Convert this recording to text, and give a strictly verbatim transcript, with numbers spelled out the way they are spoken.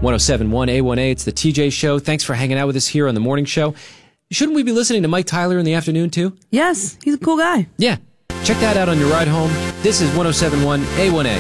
one oh seven point one A one A. It's the T J Show. Thanks for hanging out with us here on the morning show. Shouldn't we be listening to Mike Tyler in the afternoon, too? Yes, he's a cool guy. Yeah. Check that out on your ride home. This is one oh seven point one A one A.